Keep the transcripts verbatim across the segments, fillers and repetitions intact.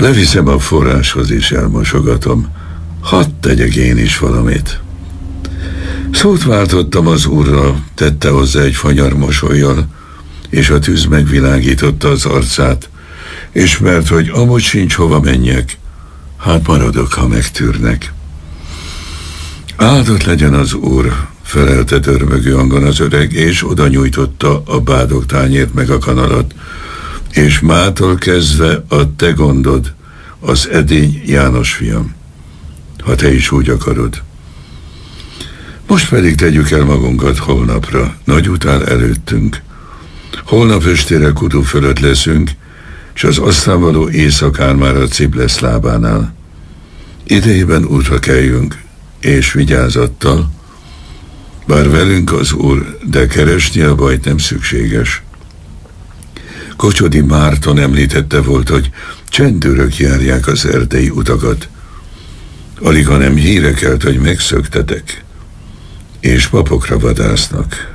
Leviszem a forráshoz és elmosogatom. Hadd tegyek én is valamit. Szót váltottam az úrral, tette hozzá egy fanyar mosollyal, és a tűz megvilágította az arcát, és mert hogy amúgy sincs hova menjek, hát maradok, ha megtűrnek. Áldott legyen az úr, felelte dörmögő hangon az öreg, és oda nyújtotta a bádog tányért meg a kanalat, és mától kezdve a te gondod, az edény, János fiam, ha te is úgy akarod. Most pedig tegyük el magunkat holnapra, nagy után előttünk. Holnap estére Kudu fölött leszünk, és az aztán való éjszakán már a Ciblesz lábánál. Idejében útra kelljünk, és vigyázattal, bár velünk az úr, de keresni a bajt nem szükséges. Kocsodi Márton említette volt, hogy csendőrök járják az erdei utakat. Alig, hanem híre kelt, hogy megszöktetek, és papokra vadásznak.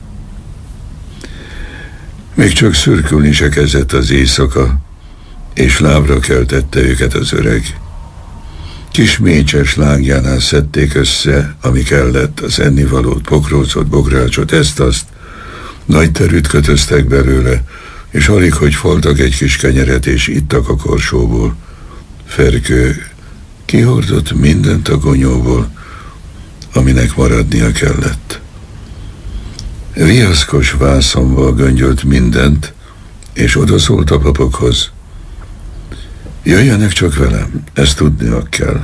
Még csak szürkülni se kezdett az éjszaka, és lábra keltette őket az öreg. Kis mécses lágjánál szedték össze, ami kellett, az ennivalót, pokrócot, bográcsot, ezt-azt. Nagy terűt kötöztek belőle, és alig, hogy foltak egy kis kenyeret, és ittak a korsóból. Ferkő kihordott mindent a gonyóból, aminek maradnia kellett. Viaszkos vászonba göngyölt mindent, és odaszólt a papokhoz. Jöjjenek csak velem, ezt tudniak kell.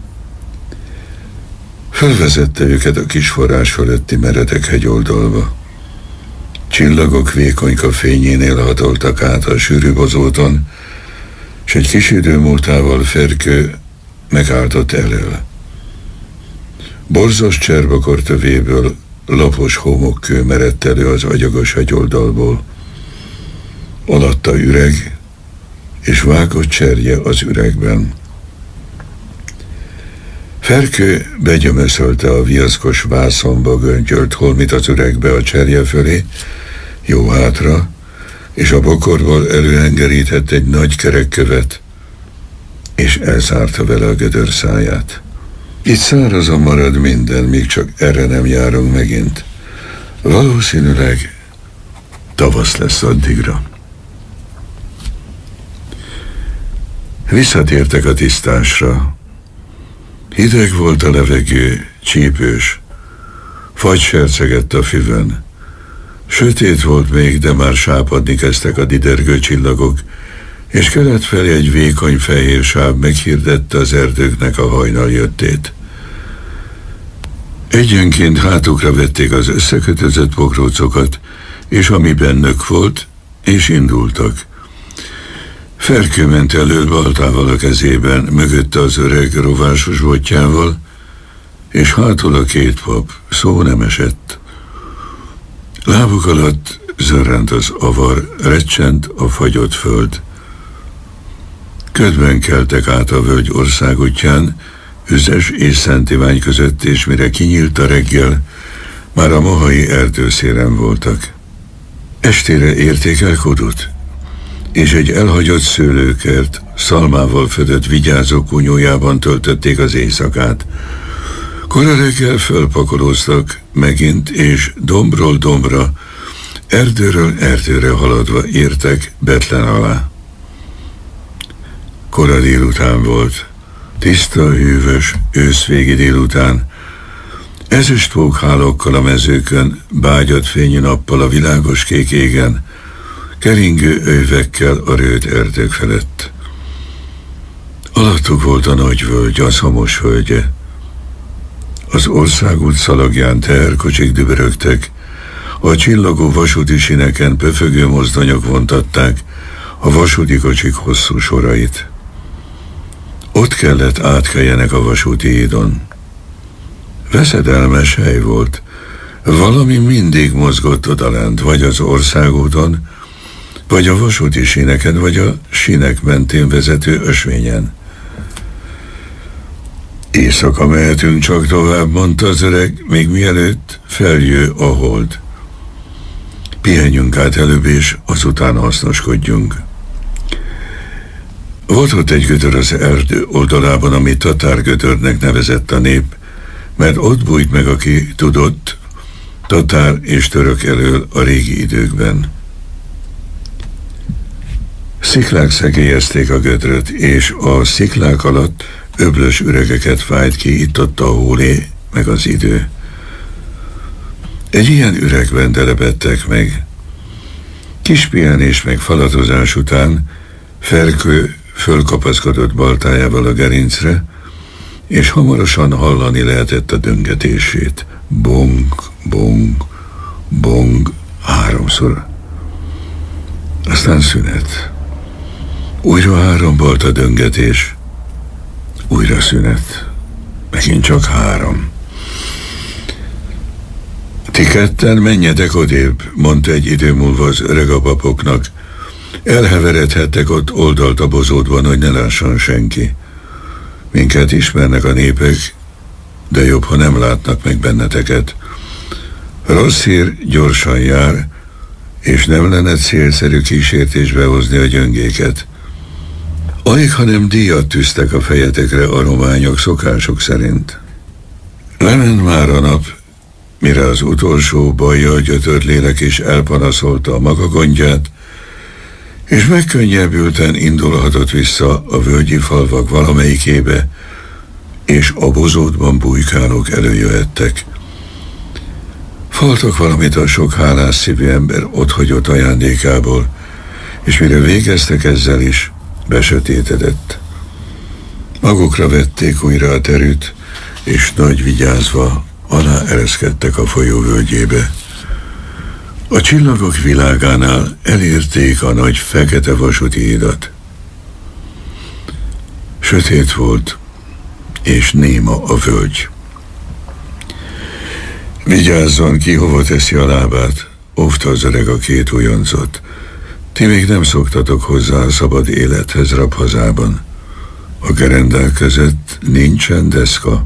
Felvezette őket a kis forrás fölötti meredek hegyoldalba. Csillagok vékonyka fényénél hatoltak át a sűrű bozóton, s egy kis idő múltával Ferkő megálltott elől. Borzos cserbakor tövéből lapos homokkő merett elő az agyagos hegyoldalból. Alatta üreg, és vágott cserje az üregben. Ferkő begyömöszölte a viaszkos vászonba göngyölt holmit az üregbe a cserje fölé, jó hátra, és a bokorból előhengerített egy nagy kerekkövet, és elzárta vele a gödör száját. Itt szárazon marad minden, míg csak erre nem járunk megint. Valószínűleg tavasz lesz addigra. Visszatértek a tisztásra. Hideg volt a levegő, csípős. Fagy sercegett a füvön. Sötét volt még, de már sápadni kezdtek a didergő csillagok, és kelet felé egy vékony fehér sáv meghirdette az erdőknek a hajnal jöttét. Egyenként hátukra vették az összekötözött pokrócokat, és ami bennük volt, és indultak. Ferkő ment elől baltával a kezében, mögötte az öreg rovásos botjával, és hátul a két pap, szó nem esett. Lábuk alatt zörrent az avar, recsent a fagyott föld. Ködben keltek át a völgy országútján, Üzes és Szentivány között, és mire kinyílt a reggel, már a mohai erdőszélen voltak. Estére érték el Kudut, és egy elhagyott szőlőkert, szalmával födött vigyázó kunyójában töltötték az éjszakát. Kora reggel fölpakolóztak megint, és dombról dombra, erdőről erdőre haladva értek Betlen alá. Kora délután volt, tiszta, hűvös, őszvégi délután, ezüst pókhálókkal a mezőkön, bágyat fényű nappal a világos kék égen, keringő övekkel a rőt erdők felett. Alattuk volt a nagy völgy, az hamos völgye. Az országút szalagján teherkocsik dübörögtek, a csillagó vasúti sineken pöfögő mozdonyok vontatták a vasúti kocsik hosszú sorait. Ott kellett átkeljenek a vasúti hídon. Veszedelmes hely volt, valami mindig mozgott odalent, vagy az országúton, vagy a vasúti síneken, vagy a sínek mentén vezető ösvényen. Éjszaka mehetünk csak tovább, mondta az öreg, még mielőtt feljő a hold. Pihenjünk át előbb, és azután hasznoskodjunk. Volt ott egy gödör az erdő oldalában, amit tatárgödörnek nevezett a nép, mert ott bújt meg, aki tudott, tatár és török elől a régi időkben. Sziklák szegélyezték a gödröt, és a sziklák alatt öblös üregeket fájt ki itt-ott a hólé, meg az idő. Egy ilyen üregben telepedtek meg. Kis pihenés meg falatozás után Ferkő fölkapaszkodott baltájával a gerincre, és hamarosan hallani lehetett a döngetését. Bong, bong, bong, háromszor. Aztán szünet. Újra három volt a döngetés, újra szünet. Megint csak három. Ti ketten menjetek odébb, mondta egy idő múlva az öreg a papoknak. Elheveredhettek ott oldalt a bozódban, hogy ne lásson senki. Minket ismernek a népek, de jobb, ha nem látnak meg benneteket. Rossz hír gyorsan jár, és nem lenne célszerű kísértésbe hozni a gyöngéket. Alig, hanem díjat tűztek a fejetekre a rományok szokások szerint. Lement már a nap, mire az utolsó bajjal gyötört lélek is elpanaszolta a maga gondját, és megkönnyebbülten indulhatott vissza a völgyi falvak valamelyikébe, és a bozótban bujkálók előjöhettek. Faltak valamit a sok hálás szívű ember otthagyott ajándékából, és mire végeztek ezzel is, besötétedett. Magukra vették újra a terüt, és nagy vigyázva alá ereszkedtek a folyó völgyébe. A csillagok világánál elérték a nagy fekete vasúti hidat. Sötét volt, és néma a völgy. Vigyázzon ki, hova teszi a lábát, óvta az öreg a két újoncot. Ti még nem szoktatok hozzá a szabad élethez rabhazában. A gerendák között nincsen deszka.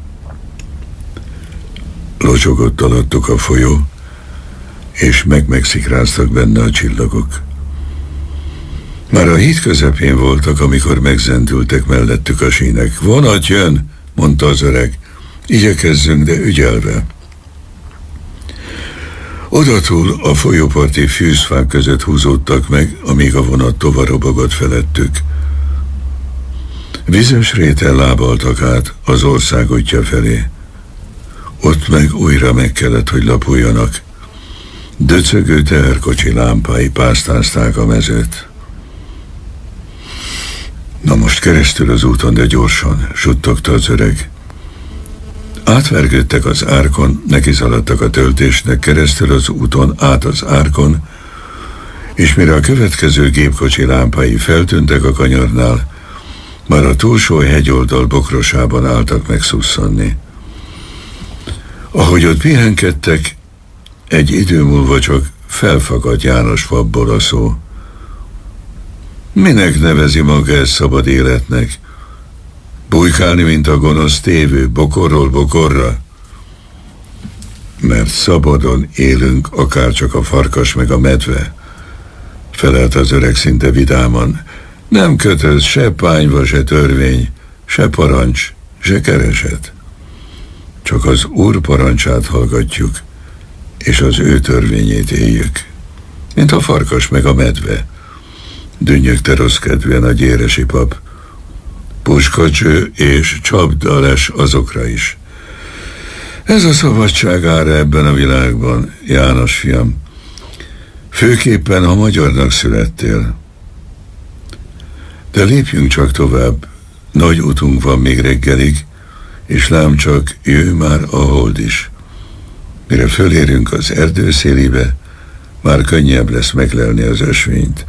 Locsogott alattuk a folyó, és meg-megszikráztak benne a csillagok. Már a híd közepén voltak, amikor megzendültek mellettük a sínek. Vonat jön, mondta az öreg. Igyekezzünk, de ügyelve. Odatúl a folyóparti fűzfák között húzódtak meg, amíg a vonat tovarobogott felettük. Vizes réten lábaltak át az ország útja felé. Ott meg újra meg kellett, hogy lapuljanak. Döcögő teherkocsi lámpái pásztázták a mezőt. Na most keresztül az úton, de gyorsan, suttogta az öreg. Átvergődtek az árkon, nekiszaladtak a töltésnek, keresztül az úton, át az árkon, és mire a következő gépkocsi lámpái feltűntek a kanyarnál, már a túlsó hegyoldal bokrosában álltak megszusszanni. Ahogy ott pihenkedtek, egy idő múlva csak felfakadt János Fabból a szó. Minek nevezi maga ezt szabad életnek? Bujkálni, mint a gonosz tévő, bokorról bokorra? Mert szabadon élünk, akárcsak a farkas meg a medve, felelt az öreg szinte vidáman. Nem kötöz se pányva, se törvény, se parancs, se kereset. Csak az Úr parancsát hallgatjuk, és az ő törvényét éljük. Mint a farkas meg a medve, dünnyögte rosszkedvűen a gyéresi pap. Puskacső és csapda les azokra is. Ez a szabadság ára ebben a világban, János fiam. Főképpen, ha magyarnak születtél. De lépjünk csak tovább. Nagy utunk van még reggelig, és lám csak jöjj már a hold is. Mire fölérünk az erdő szélébe, már könnyebb lesz meglelni az ösvényt.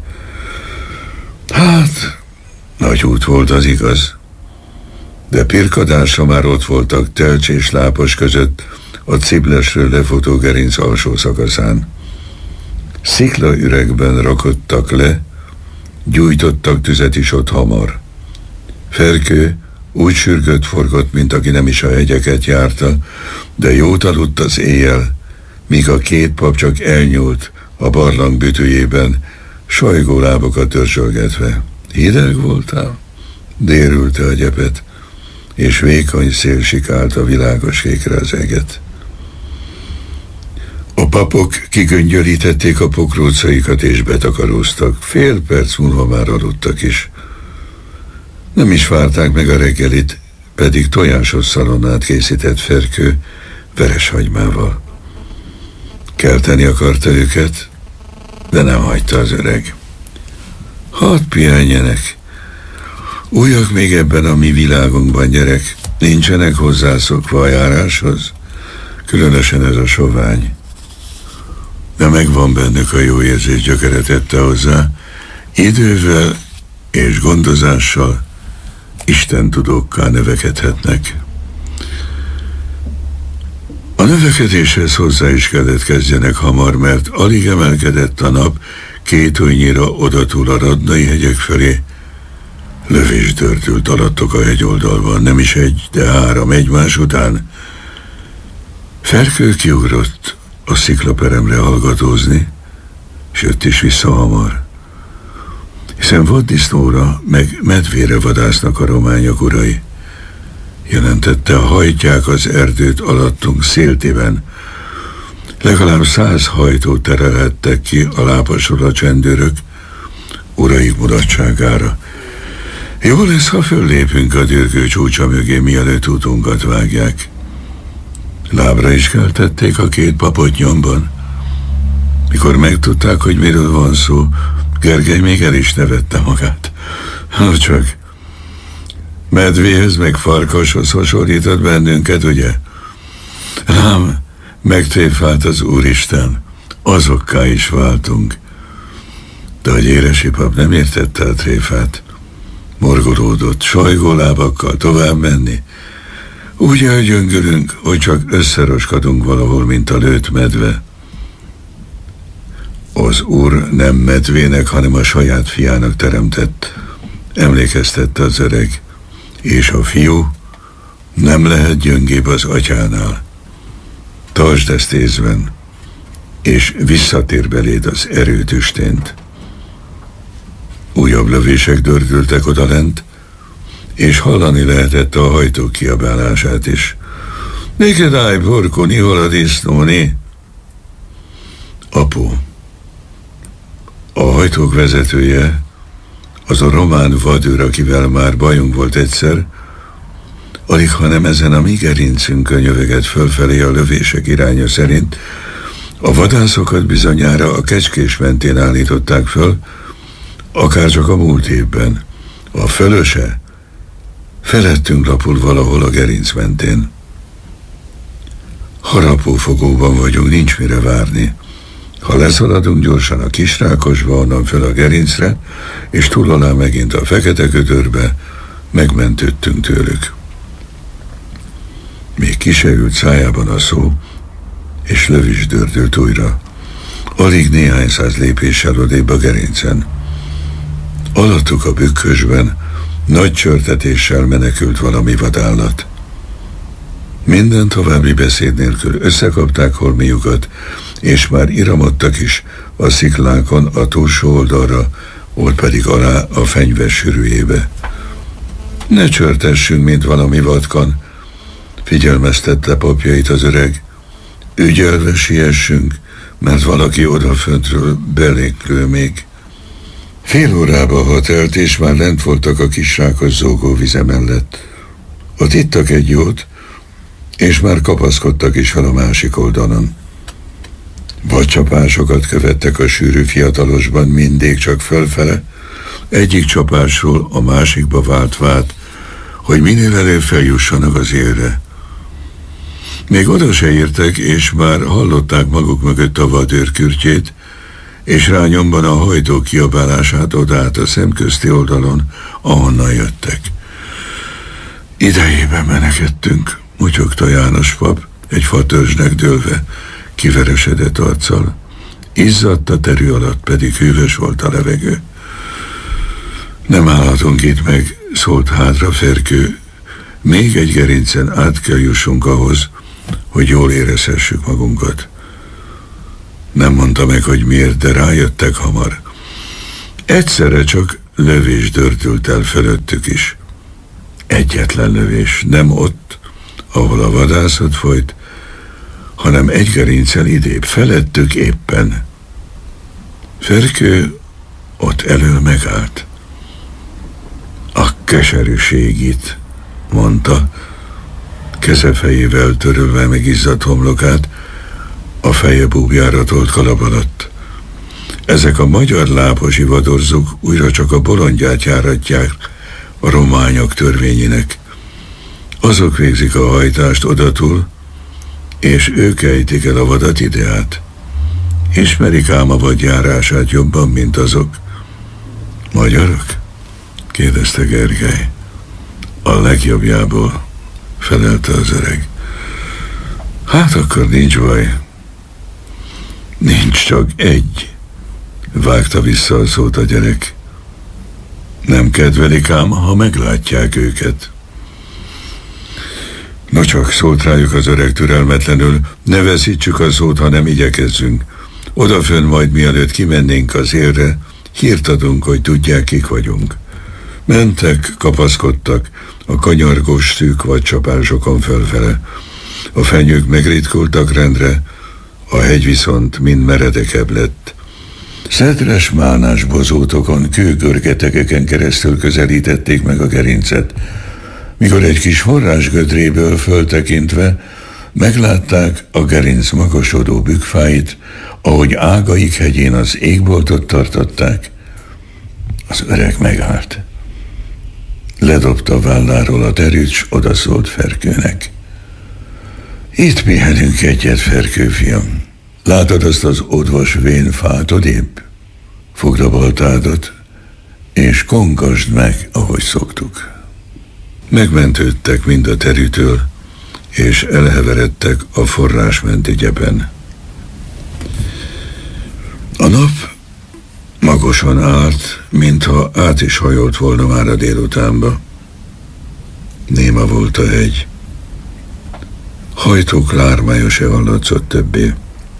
Hát, nagy út volt, az igaz, de pirkadásra már ott voltak Telcs és Lápos között a Ciblesről lefutó gerinc alsó szakaszán. Sziklaüregben rakodtak le, gyújtottak tüzet is ott hamar. Ferkő úgy sürgött forgott, mint aki nem is a hegyeket járta, de jót aludt az éjjel, míg a két pap csak elnyúlt a barlang bütőjében, sajgó lábokat törzsölgetve. Hideg voltál? Dérülte a gyepet, és vékony szél sikálta világos kékre az eget. A papok kigöngyölítették a pokrócaikat és betakaróztak. Fél perc múlva már aludtak is. Nem is várták meg a reggelit, pedig tojásos szalonnát készített Ferkő vereshagymával. Kelteni akarta őket, de nem hagyta az öreg. Hadd pihenjenek. Újak még ebben a mi világunkban, gyerek. Nincsenek hozzászokva a járáshoz, különösen ez a sovány. De megvan bennük a jó érzés, gyökere tette hozzá. Idővel és gondozással Isten tudókká növekedhetnek. A növekedéshez hozzá is kellett kezdjenek hamar, mert alig emelkedett a nap két ujjnyira odatúl a Radnai hegyek felé. Lövés dördült alattok a hegyoldalban, nem is egy, de három egymás után. Ferkő kiugrott a sziklaperemre hallgatózni, s jött is vissza hamar, hiszen vaddisznóra meg medvére vadásznak a rományok urai. Jelentette, hajtják az erdőt alattunk széltében. Legalább száz hajtót terelhettek ki a lábasról a csendőrök uraik mulatságára. Jó lesz, ha föllépünk a dürgő csúcsa mögé, mielőtt utunkat vágják. Lábra is keltették a két papot nyomban. Mikor megtudták, hogy miről van szó, Gergely még el is nevette magát. Ha csak medvéhez meg farkashoz hasonlított bennünket, ugye? Lám, megtréfált az Úristen, azokká is váltunk. De a gyéresi pap nem értette a tréfát. Morgolódott, sajgó lábakkal tovább menni. Úgy elgyöngülünk, hogy csak összeroskadunk valahol, mint a lőtt medve. Az Úr nem medvének, hanem a saját fiának teremtett, emlékeztette az öreg, és a fiú nem lehet gyöngébb az atyánál. Tartsd ezt észben, és visszatér beléd az erőtüstént. Újabb lövések dördültek odalent, és hallani lehetett a hajtók kiabálását is. Neked állj, Borkoni, hol a disznóni? Apu, a hajtók vezetője, az a román vadőr, akivel már bajunk volt egyszer, alig ha nem ezen a mi gerincünkön jöveget fölfelé a lövések iránya szerint. A vadászokat bizonyára a Kecskés mentén állították föl, akárcsak a múlt évben. A fölöse felettünk lapul valahol a gerinc mentén. Harapófogóban vagyunk, nincs mire várni. Ha leszaladunk gyorsan a Kisrákosba, onnan föl a gerincre, és túl alá megint a Fekete Gödörbe, megmentődtünk tőlük. Még ki se ült szájában a szó, és lövis dördült újra. Alig néhány száz lépéssel odébb a gerincen. Alattuk a bükkösben nagy csörtetéssel menekült valami vadállat. Minden további beszéd nélkül összekapták holmiukat, és már iramodtak is a sziklákon a túlsó oldalra, ott pedig alá a fenyves sűrűjébe. Ne csörtessünk, mint valami vadkan, figyelmeztette papjait az öreg. Ügyelve siessünk, mert valaki odaföntről belénk lő még. Fél órába hatelt, és már lent voltak a Kisrákos zógó vize mellett. Ott ittak egy jót, és már kapaszkodtak is fel a másik oldalon. Vadcsapásokat követtek a sűrű fiatalosban, mindig csak fölfele, egyik csapásról a másikba váltvát, hogy minél előbb feljussanak az élre. Még oda se értek, és már hallották maguk mögött a vadőr kürtjét, és rányomban a hajtó kiabálását odát a szemközti oldalon, ahonnan jöttek. Idejében menekedtünk, mutyogta János pap, egy fatörzsnek dőlve, kiveresedett arccal. Izzadt a terű alatt, pedig hűvös volt a levegő. Nem állhatunk itt meg, szólt hátra Ferkő. Még egy gerincen át kell jussunk ahhoz, hogy jól érezhessük magunkat. Nem mondta meg, hogy miért, de rájöttek hamar. Egyszerre csak lövés dördült el fölöttük is. Egyetlen lövés, nem ott, ahol a vadászat folyt, hanem egy gerinccel idébb, felettük éppen. Ferkő ott elől megállt. A keserűségit, mondta, kezefejével törölve megizzadt homlokát, a feje búbjára tolt kalap alatt. Ezek a magyar lábos ivadorzók újra csak a bolondját járatják a rományok törvényének. Azok végzik a hajtást odatul, és ők ejtik el a vadat ideát. Ismerik ám a vadjárását jobban, mint azok. Magyarok? Kérdezte Gergely. A legjobbjából, felelte az öreg. Hát akkor nincs baj. Nincs csak egy, vágta vissza a szót a gyerek. Nem kedvelik ám, ha meglátják őket. No csak, szólt rájuk az öreg türelmetlenül, ne veszítsük a szót, hanem igyekezzünk. Odafönn majd mielőtt kimennénk az élre, hírt adunk, hogy tudják, kik vagyunk. Mentek, kapaszkodtak a kanyargós szűk vadcsapásokon fölfele. A fenyők megritkultak rendre, a hegy viszont mind meredekebb lett. Szedres málnás bozótokon, kőgörgetegeken keresztül közelítették meg a gerincet, mikor egy kis forrásgödréből föltekintve meglátták a gerinc magasodó bükkfáit, ahogy ágaik hegyén az égboltot tartották. Az öreg megállt. Ledobta válláról a terűt, s odaszólt Ferkőnek. Itt pihenünk egyet, Ferkő fiam. Látod azt az odvas vén fát odébb? Fogd a baltádat, és kongasd meg, ahogy szoktuk. Megmentődtek mind a terűtől, és elheveredtek a forrásmenti gyeben. A nap magosan állt, mintha át is hajolt volna már a délutánba. Néma volt a hegy. Hajtók lármája se hallatszott többé.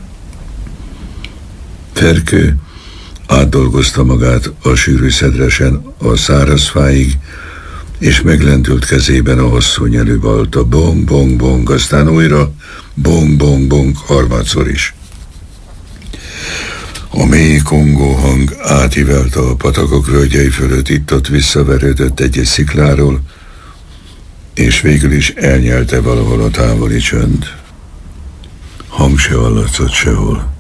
Ferkő átdolgozta magát a sűrű szedresen a száraz fáig, és meglendült kezében a hosszú nyelű balta. Bong, bong, bong, aztán újra bong, bong, bong, harmadszor is. A mély kongó hang átívelte a patakok völgyei fölött, itt-ott visszaverődött egy-egy szikláról, és végül is elnyelte valahol a távoli csönd. Hang se hallatszott sehol.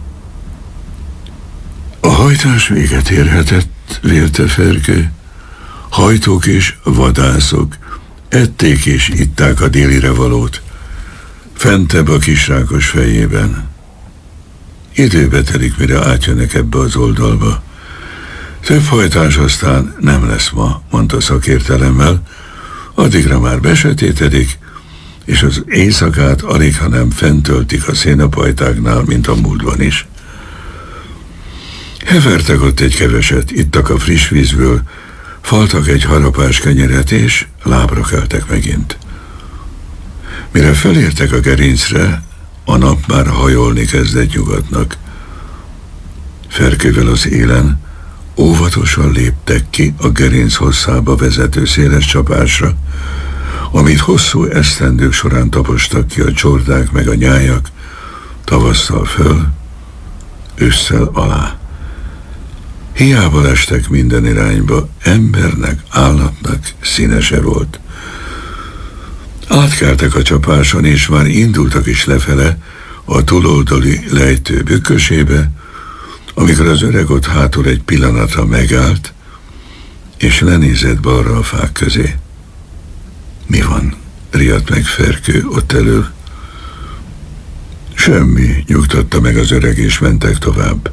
A hajtás véget érhetett, vélte Ferkő. Hajtók és vadászok ették és itták a délire valót, fentebb a kisrákos fejében. Időbe telik, mire átjönnek ebbe az oldalba. Több hajtás aztán nem lesz ma, mondta szakértelemmel, addigra már besötétedik, és az éjszakát alig, ha nem fentöltik a szénapajtáknál, mint a múltban is. Hevertek ott egy keveset, ittak a friss vízből, faltak egy harapás kenyeret, és lábra keltek megint. Mire felértek a gerincre, a nap már hajolni kezdett nyugatnak. Ferkővel az élen óvatosan léptek ki a gerinc hosszába vezető széles csapásra, amit hosszú esztendők során tapostak ki a csordák meg a nyájak, tavasszal föl, ősszel alá. Hiába lestek minden irányba, embernek, állatnak színese volt. Átkeltek a csapáson, és már indultak is lefele a túloldali lejtő bükkösébe, amikor az öreg ott hátul egy pillanatra megállt, és lenézett balra a fák közé. Mi van? Riadt meg Ferkő ott elől. Semmi, nyugtatta meg az öreg, és mentek tovább.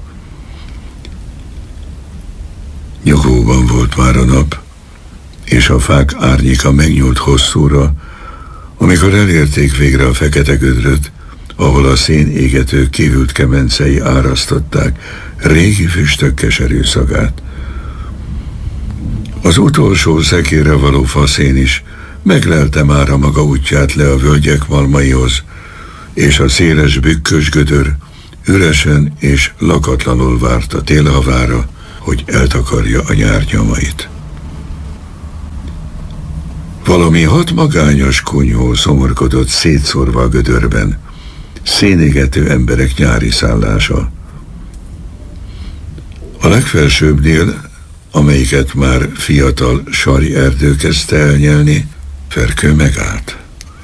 Nyugóban volt már a nap, és a fák árnyéka megnyúlt hosszúra, amikor elérték végre a fekete gödröt, ahol a szénégető kívült kemencei árasztották régi füstök keserű szagát. Az utolsó szekére való faszén is meglelte már a maga útját le a völgyek malmaihoz, és a széles bükkös gödör üresen és lakatlanul várt a télhavára, hogy eltakarja a nyárnyomait. Valami hat magányos kunyhó szomorkodott szétszórva a gödörben, szénégető emberek nyári szállása. A legfelsőbbnél, amelyiket már fiatal sarj erdő kezdte elnyelni, Ferkő megállt.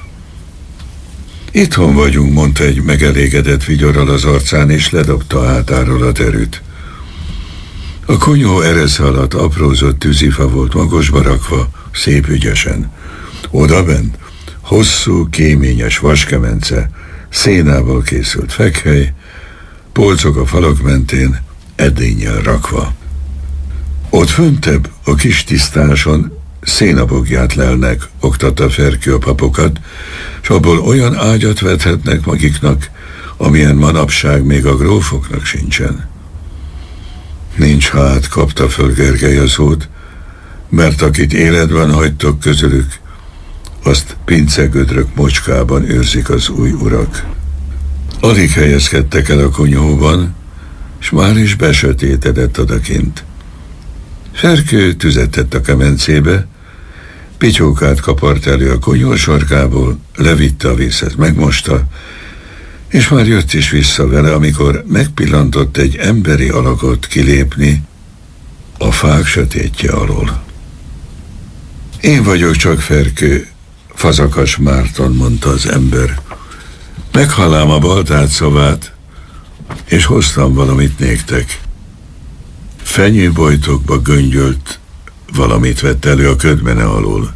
Itthon vagyunk, mondta egy megelégedett vigyorral az arcán, és ledobta hátáról a terüt. A kunyhó eresze alatt aprózott tűzifa volt magosba rakva, szép ügyesen. Odabent hosszú, kéményes vaskemence, szénából készült fekhely, polcok a falak mentén, edénnyel rakva. Ott föntebb, a kis tisztáson szénabogját lelnek, oktatta Ferkő a papokat, s abból olyan ágyat vethetnek magiknak, amilyen manapság még a grófoknak sincsen. Nincs hát, kapta föl Gergely a szót, mert akit életben hagytok közülük, azt pincegödrök mocskában őrzik az új urak. Alig helyezkedtek el a kunyhóban, s már is besötétedett odakint. Ferkő tüzet tett a kemencébe, pityókát kapart elő a kunyhó sarkából, levitte a vízhez, megmosta, és már jött is vissza vele, amikor megpillantott egy emberi alakot kilépni a fák sötétje alól. Én vagyok csak, Ferkő, Fazakas Márton, mondta az ember. Meghallám a baltát szavát, és hoztam valamit néktek. Fenyőbojtokba göngyölt valamit vett elő a ködmene alól.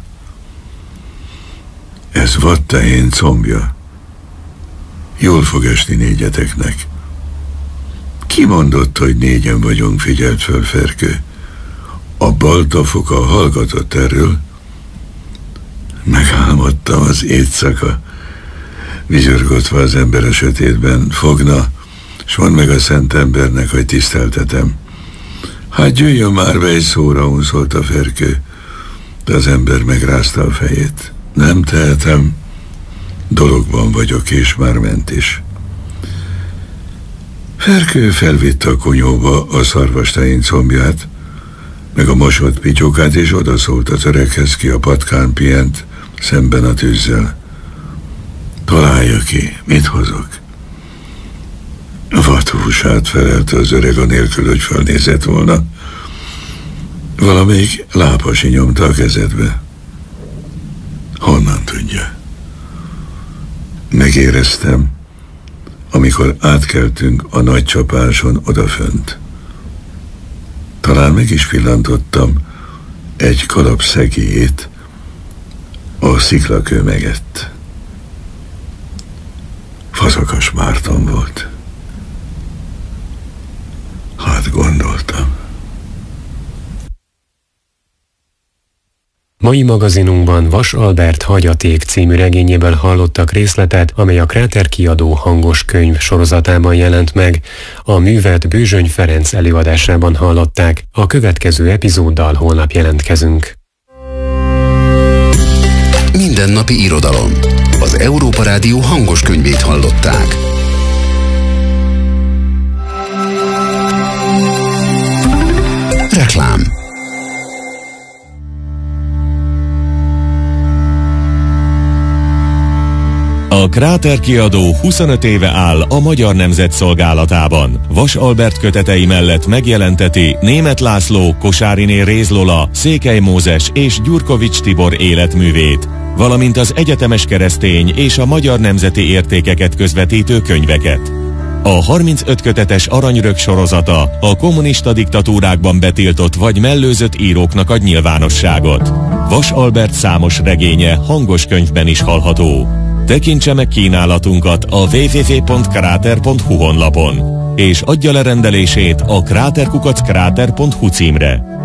Ez vattehén combja. Jól fog esni négyeteknek. Ki mondott, hogy négyen vagyunk, figyelt föl Ferkő. A baltafoka hallgatott erről. Megálmodtam az éjszaka. Vizsörgotva az ember a sötétben, fogna, s mondd meg a szent embernek, hogy tiszteltetem. Hát jöjjön már be egy szóra, unszolta Ferkő, de az ember megrázta a fejét. Nem tehetem, dologban vagyok, és már ment is. Ferkő felvitte a kunyhóba a szarvastehén combját, meg a mosott pityókát, és odaszólt az öreghez, ki a patkán pihent, szemben a tűzzel. Találja ki, mit hozok? Vathúsát, felelte az öreg, anélkül, hogy felnézett volna. Valamelyik lápasi nyomta a kezedbe. Honnan tudja? Megéreztem, amikor átkeltünk a nagy csapáson odafönt. Talán meg is pillantottam egy kalap szegélyét, a sziklakő megett. Fazakas Márton volt. Hát gondoltam. Mai magazinunkban Vas Albert Hagyaték című regényéből hallottak részletet, amely a Kráter Kiadó hangos könyv sorozatában jelent meg. A művet Bőzsöny Ferenc előadásában hallották. A következő epizóddal holnap jelentkezünk. Mindennapi irodalom. Az Európa Rádió hangos könyvét hallották. Reklám. A Kráter Kiadó huszonöt éve áll a Magyar Nemzet szolgálatában. Vas Albert kötetei mellett megjelenteti Németh László, Kosáriné Réz Lola, Székely Mózes és Gyurkovics Tibor életművét, valamint az egyetemes keresztény és a magyar nemzeti értékeket közvetítő könyveket. A harmincöt kötetes Aranyrög sorozata a kommunista diktatúrákban betiltott vagy mellőzött íróknak ad nyilvánosságot. Vas Albert számos regénye hangos könyvben is hallható. Tekintse meg kínálatunkat a double-u double-u double-u pont kráter pont hu honlapon, és adja le rendelését a kráter kukac kráter pont hu címre.